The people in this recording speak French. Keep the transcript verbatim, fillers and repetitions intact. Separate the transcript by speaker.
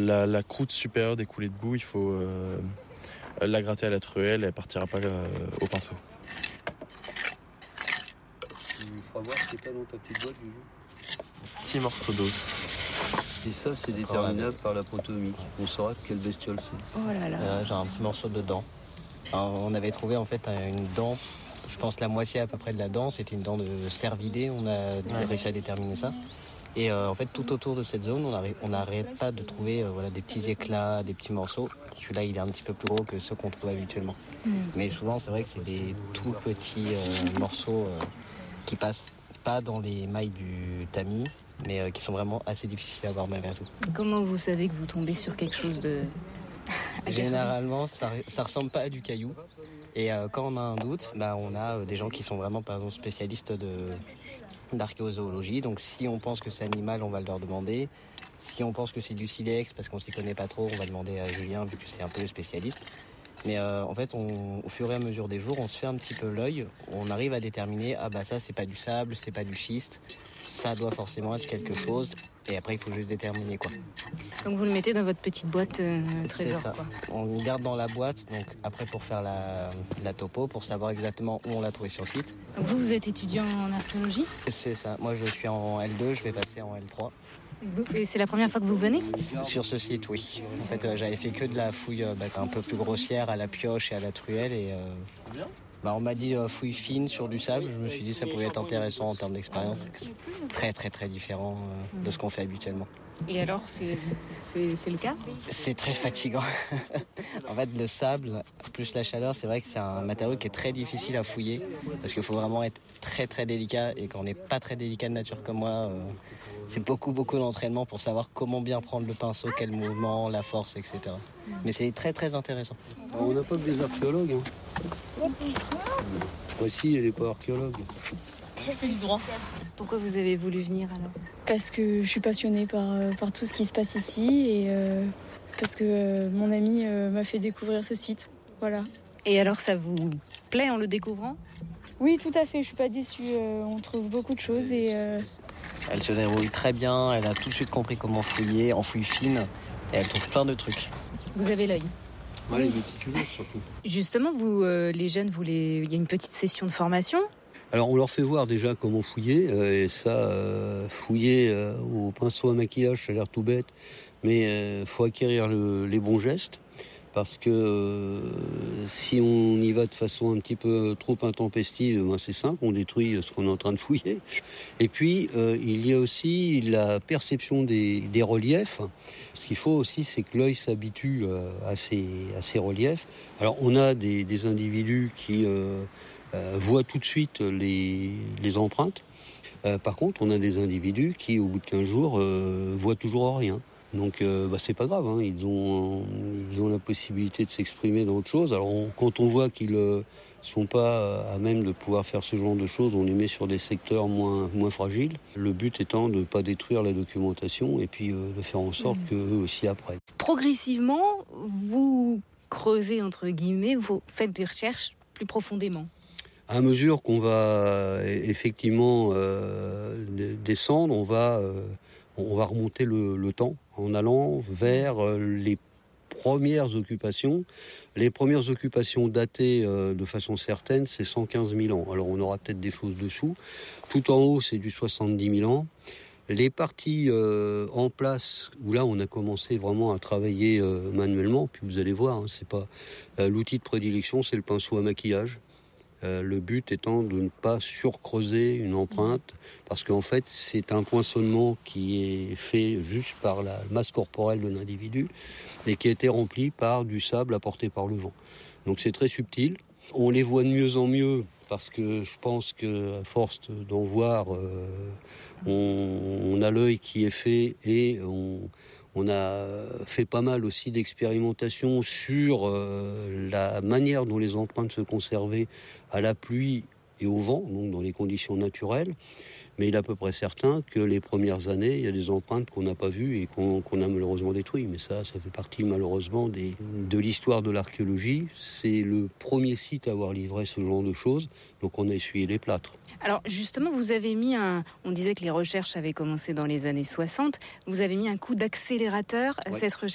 Speaker 1: la, la croûte supérieure des coulées de boue, il faut euh, la gratter à la truelle et elle partira pas euh, au pinceau.
Speaker 2: Tu feras voir ce que t'as dans ta petite boîte, Juju.
Speaker 1: Petit morceau d'os.
Speaker 2: Et ça, c'est déterminable par la protomique. On saura quelle bestiole c'est.
Speaker 3: Oh là là.
Speaker 4: Euh, j'ai un petit morceau de dent. Alors, on avait trouvé en fait une dent, je pense la moitié à peu près de la dent, c'était une dent de cervidé, on a ouais. réussi à déterminer ça. Et euh, en fait, tout autour de cette zone, on n'arrête pas de trouver euh, voilà, des petits éclats, des petits morceaux. Celui-là, il est un petit peu plus gros que ceux qu'on trouve habituellement. Mmh. Mais souvent, c'est vrai que c'est des tout petits euh, morceaux euh, qui passent pas dans les mailles du tamis, mais euh, qui sont vraiment assez difficiles à voir malgré tout.
Speaker 3: Comment vous savez que vous tombez sur quelque chose de...
Speaker 4: Généralement, ça, ça ressemble pas à du caillou. Et euh, quand on a un doute, bah, on a euh, des gens qui sont vraiment, par exemple, spécialistes de... d'archéozoologie, donc si on pense que c'est animal, on va leur demander. Si on pense que c'est du silex, parce qu'on s'y connaît pas trop, on va demander à Julien, vu que c'est un peu le spécialiste. Mais euh, en fait, on, au fur et à mesure des jours, on se fait un petit peu l'œil, on arrive à déterminer, ah bah ça c'est pas du sable, c'est pas du schiste, ça doit forcément être quelque chose, et après il faut juste déterminer quoi.
Speaker 3: Donc vous le mettez dans votre petite boîte euh, trésor.
Speaker 4: C'est ça.
Speaker 3: Quoi.
Speaker 4: On le garde dans la boîte, donc après pour faire la, la topo, pour savoir exactement où on l'a trouvé sur le site.
Speaker 3: Donc vous, vous êtes étudiant en archéologie ?
Speaker 4: C'est ça, moi je suis en L deux, je vais passer en L trois.
Speaker 3: Et c'est la première fois que vous venez ?
Speaker 4: Sur ce site, oui. En fait, euh, j'avais fait que de la fouille euh, bah, un peu plus grossière à la pioche et à la truelle. Et euh, bah, on m'a dit euh, fouille fine sur du sable. Je me suis dit que ça pouvait être intéressant en termes d'expérience. C'est très, très, très différent euh, de ce qu'on fait habituellement.
Speaker 3: Et alors, c'est, c'est, c'est le cas ?
Speaker 4: C'est très fatigant. En fait, le sable, plus la chaleur, c'est vrai que c'est un matériau qui est très difficile à fouiller parce qu'il faut vraiment être très, très délicat. Et quand on n'est pas très délicat de nature comme moi, euh, c'est beaucoup, beaucoup d'entraînement pour savoir comment bien prendre le pinceau, quel mouvement, la force, et cetera. Mais c'est très, très intéressant.
Speaker 2: Alors, on n'a pas que des archéologues. Hein. Voici, elle n'est pas archéologue.
Speaker 3: Pourquoi vous avez voulu venir alors ?
Speaker 5: Parce que je suis passionnée par, par tout ce qui se passe ici et euh, parce que euh, mon ami euh, m'a fait découvrir ce site. Voilà.
Speaker 3: Et alors ça vous plaît en le découvrant ?
Speaker 5: Oui, tout à fait, je suis pas déçue. Euh, on trouve beaucoup de choses et... Euh...
Speaker 4: Elle se débrouille très bien, elle a tout de suite compris comment fouiller, en fouille fine, et elle trouve plein de trucs.
Speaker 3: Vous avez l'œil ?
Speaker 2: Ouais, les méticuleux surtout.
Speaker 3: Justement, vous, euh, les jeunes, vous les... il y a une petite session de formation ?
Speaker 2: Alors on leur fait voir déjà comment fouiller, euh, et ça, euh, fouiller euh, au pinceau à maquillage, ça a l'air tout bête, mais il euh, faut acquérir le, les bons gestes, parce que euh, si on y va de façon un petit peu trop intempestive, ben c'est simple, on détruit ce qu'on est en train de fouiller. Et puis euh, il y a aussi la perception des, des reliefs. Ce qu'il faut aussi, c'est que l'œil s'habitue euh, à, ces, à ces reliefs. Alors on a des, des individus qui... Euh, Euh, voit tout de suite les, les empreintes. Euh, par contre, on a des individus qui, au bout de quinze jours, euh, voient toujours rien. Donc, euh, bah, c'est pas grave. Hein. Ils ont, ils ont la possibilité de s'exprimer dans autre chose. Alors, on, quand on voit qu'ils ne euh, sont pas à même de pouvoir faire ce genre de choses, on les met sur des secteurs moins, moins fragiles. Le but étant de ne pas détruire la documentation et puis euh, de faire en sorte mmh. qu'eux aussi apprennent.
Speaker 3: Progressivement, vous creusez, entre guillemets, vous faites des recherches plus profondément.
Speaker 2: À mesure qu'on va effectivement euh, descendre, on va, euh, on va remonter le, le temps en allant vers euh, les premières occupations. Les premières occupations datées euh, de façon certaine, c'est cent quinze mille ans. Alors on aura peut-être des choses dessous. Tout en haut, c'est du soixante-dix mille ans. Les parties euh, en place, où là on a commencé vraiment à travailler euh, manuellement, puis vous allez voir, hein, c'est pas euh, l'outil de prédilection, c'est le pinceau à maquillage. Euh, le but étant de ne pas surcreuser une empreinte, parce qu'en fait, c'est un poinçonnement qui est fait juste par la masse corporelle de l'individu et qui a été rempli par du sable apporté par le vent. Donc c'est très subtil. On les voit de mieux en mieux, parce que je pense qu'à force d'en voir, euh, on, on a l'œil qui est fait et on... On a fait pas mal aussi d'expérimentations sur euh, la manière dont les empreintes se conservaient à la pluie et au vent, donc dans les conditions naturelles. Mais il est à peu près certain que les premières années, il y a des empreintes qu'on n'a pas vues et qu'on, qu'on a malheureusement détruites. Mais ça, ça fait partie malheureusement des, de l'histoire de l'archéologie. C'est le premier site à avoir livré ce genre de choses, donc on a essuyé les plâtres.
Speaker 3: Alors justement, vous avez mis un... On disait que les recherches avaient commencé dans les années soixante. Vous avez mis un coup d'accélérateur à ouais. cette recherche.